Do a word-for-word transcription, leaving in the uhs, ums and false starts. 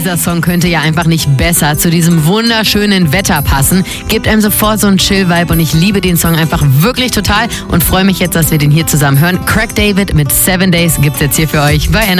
dieser Song könnte ja einfach nicht besser zu diesem wunderschönen Wetter passen. Gibt einem sofort so einen Chill-Vibe und ich liebe den Song einfach wirklich total und freue mich jetzt, dass wir den hier zusammen hören. Craig David mit Seven Days gibt's jetzt hier für euch bei N R